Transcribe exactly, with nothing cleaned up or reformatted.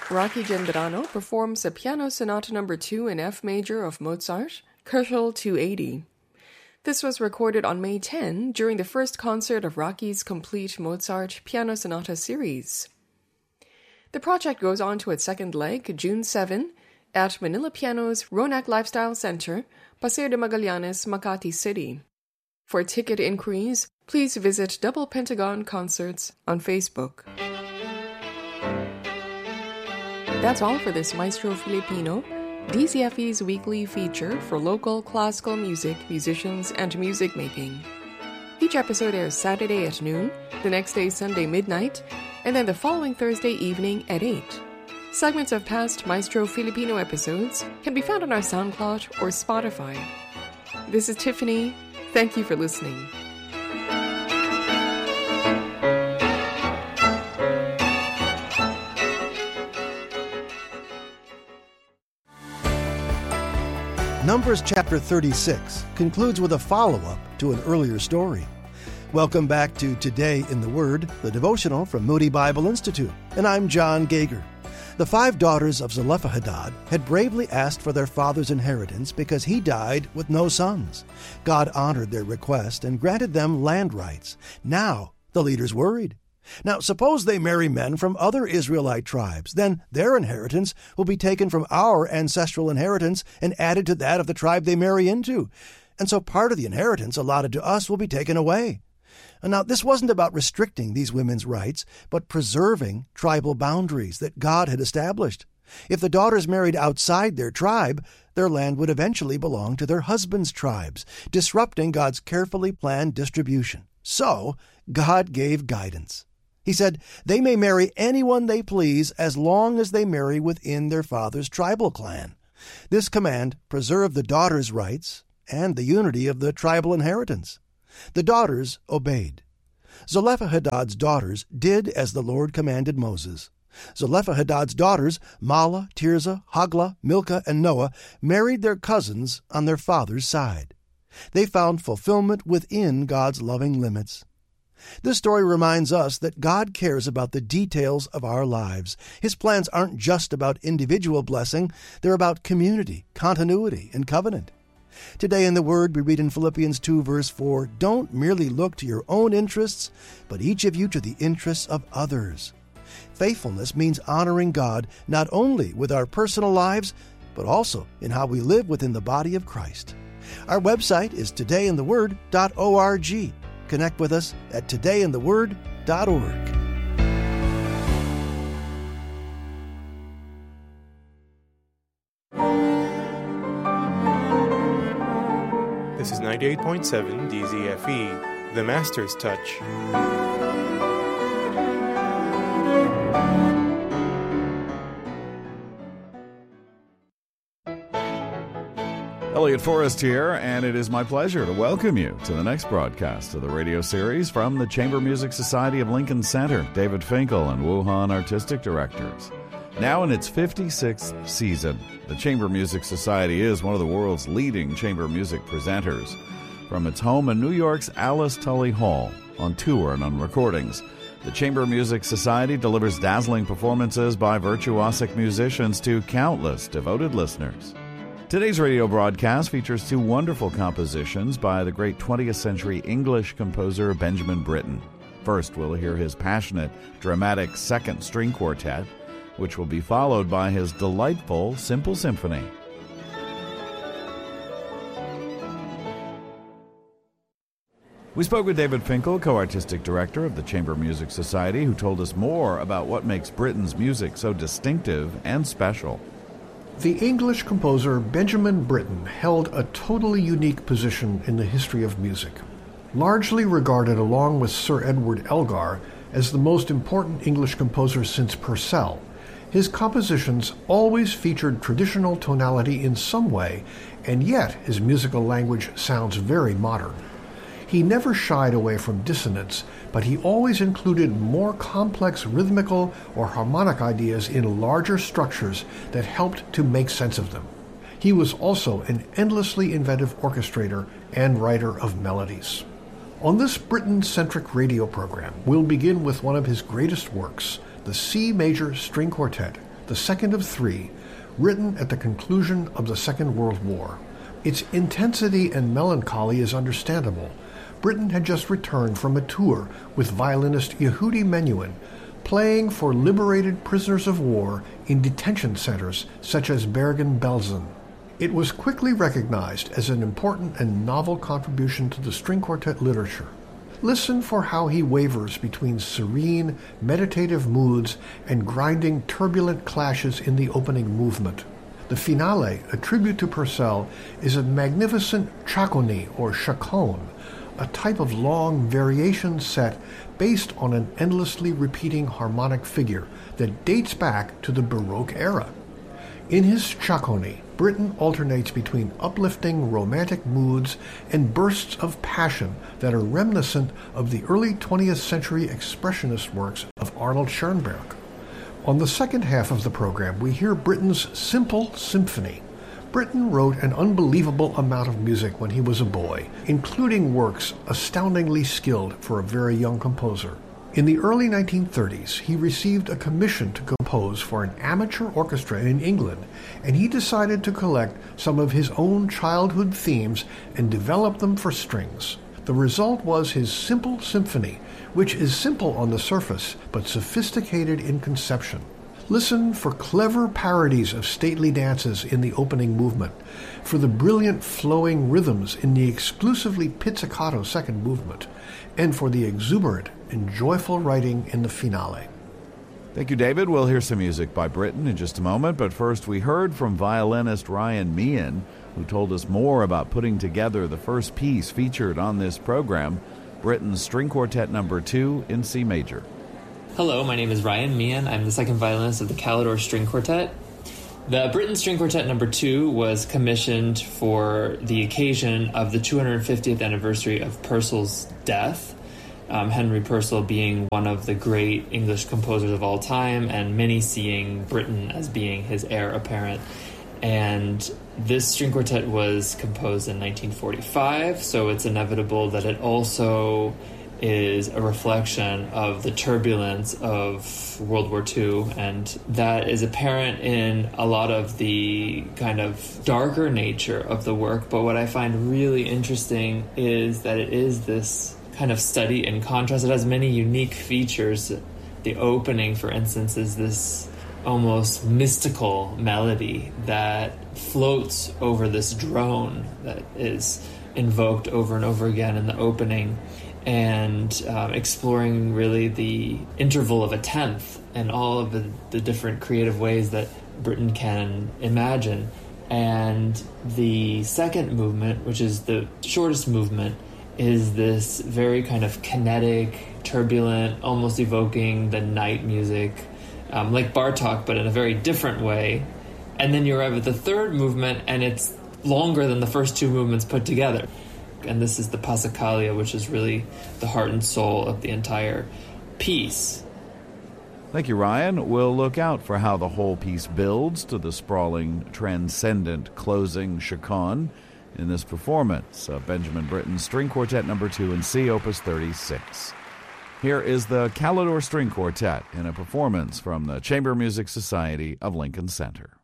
Rocky Gendrano performs a Piano Sonata number two in F major of Mozart, Köchel two eighty. This was recorded on May tenth during the first concert of Rocky's complete Mozart Piano Sonata series. The project goes on to its second leg, June seventh, at Manila Piano's Ronac Lifestyle Center, Paseo de Magallanes, Makati City. For ticket inquiries, please visit Double Pentagon Concerts on Facebook. That's all for this Maestro Filipino, D Z F E's weekly feature for local classical music, musicians, and music making. Each episode airs Saturday at noon, the next day Sunday midnight, and then the following Thursday evening at eight. Segments of past Maestro Filipino episodes can be found on our SoundCloud or Spotify. This is Tiffany. Thank you for listening. Numbers chapter thirty-six concludes with a follow-up to an earlier story. Welcome back to Today in the Word, the devotional from Moody Bible Institute, and I'm John Gager. The five daughters of Zelophehad had bravely asked for their father's inheritance because he died with no sons. God honored their request and granted them land rights. Now the leaders worried. Now suppose they marry men from other Israelite tribes, then their inheritance will be taken from our ancestral inheritance and added to that of the tribe they marry into. And so part of the inheritance allotted to us will be taken away. And now this wasn't about restricting these women's rights, but preserving tribal boundaries that God had established. If the daughters married outside their tribe, their land would eventually belong to their husbands' tribes, disrupting God's carefully planned distribution. So God gave guidance. He said, they may marry anyone they please as long as they marry within their father's tribal clan. This command preserved the daughters' rights and the unity of the tribal inheritance. The daughters obeyed. Zelophehad's daughters did as the Lord commanded Moses. Zelophehad's daughters, Mahlah, Tirzah, Hoglah, Milcah, and Noah, married their cousins on their father's side. They found fulfillment within God's loving limits. This story reminds us that God cares about the details of our lives. His plans aren't just about individual blessing, they're about community, continuity, and covenant. Today in the Word, we read in Philippians two, verse four, don't merely look to your own interests, but each of you to the interests of others. Faithfulness means honoring God not only with our personal lives, but also in how we live within the body of Christ. Our website is today in the word dot org. Connect with us at today in the word dot org. This is ninety-eight point seven D Z F E, The Master's Touch. Elliot Forrest here, and it is my pleasure to welcome you to the next broadcast of the radio series from the Chamber Music Society of Lincoln Center, David Finkel and Wuhan Artistic Directors. Now in its fifty-sixth season, the Chamber Music Society is one of the world's leading chamber music presenters. From its home in New York's Alice Tully Hall, on tour and on recordings, the Chamber Music Society delivers dazzling performances by virtuosic musicians to countless devoted listeners. Today's radio broadcast features two wonderful compositions by the great twentieth century English composer Benjamin Britten. First, we'll hear his passionate, dramatic second string quartet, which will be followed by his delightful simple symphony. We spoke with David Finkel, co-artistic director of the Chamber Music Society, who told us more about what makes Britten's music so distinctive and special. The English composer Benjamin Britten held a totally unique position in the history of music. Largely regarded along with Sir Edward Elgar as the most important English composer since Purcell, his compositions always featured traditional tonality in some way, and yet his musical language sounds very modern. He never shied away from dissonance, but he always included more complex rhythmical or harmonic ideas in larger structures that helped to make sense of them. He was also an endlessly inventive orchestrator and writer of melodies. On this Britten-centric radio program, we'll begin with one of his greatest works, the C major string quartet, the second of three, written at the conclusion of the Second World War. Its intensity and melancholy is understandable. Britten had just returned from a tour with violinist Yehudi Menuhin, playing for liberated prisoners of war in detention centers such as Bergen-Belsen. It was quickly recognized as an important and novel contribution to the string quartet literature. Listen for how he wavers between serene, meditative moods and grinding, turbulent clashes in the opening movement. The finale, a tribute to Purcell, is a magnificent chaconne or chaconne, a type of long variation set based on an endlessly repeating harmonic figure that dates back to the Baroque era. In his chaconne, Britten alternates between uplifting romantic moods and bursts of passion that are reminiscent of the early twentieth century expressionist works of Arnold Schoenberg. On the second half of the program, we hear Britten's Simple Symphony. Britten wrote an unbelievable amount of music when he was a boy, including works astoundingly skilled for a very young composer. In the early nineteen thirties, he received a commission to compose for an amateur orchestra in England, and he decided to collect some of his own childhood themes and develop them for strings. The result was his Simple Symphony, which is simple on the surface, but sophisticated in conception. Listen for clever parodies of stately dances in the opening movement, for the brilliant flowing rhythms in the exclusively pizzicato second movement, and for the exuberant and joyful writing in the finale. Thank you, David. We'll hear some music by Britten in just a moment, but first we heard from violinist Ryan Meehan, who told us more about putting together the first piece featured on this program, Britten's String Quartet Number two in C Major. Hello, my name is Ryan Meehan. I'm the second violinist of the Calidore String Quartet. The Britten String Quartet Number two was commissioned for the occasion of the two hundred fiftieth anniversary of Purcell's death, um, Henry Purcell being one of the great English composers of all time, and many seeing Britten as being his heir apparent. And this string quartet was composed in nineteen forty-five, so it's inevitable that it also is a reflection of the turbulence of World War Two, and that is apparent in a lot of the kind of darker nature of the work. But what I find really interesting is that it is this kind of study in contrast. It has many unique features. The opening, for instance, is this almost mystical melody that floats over this drone that is invoked over and over again in the opening, and um, exploring really the interval of a tenth and all of the, the different creative ways that Britten can imagine. And the second movement, which is the shortest movement, is this very kind of kinetic, turbulent, almost evoking the night music, um, like Bartók, but in a very different way. And then you arrive at the third movement, and it's longer than the first two movements put together. And this is the Passacaglia, which is really the heart and soul of the entire piece. Thank you, Ryan. We'll look out for how the whole piece builds to the sprawling, transcendent closing chaconne in this performance of Benjamin Britten's String Quartet Number two in C, Opus thirty-six. Here is the Calidore String Quartet in a performance from the Chamber Music Society of Lincoln Center.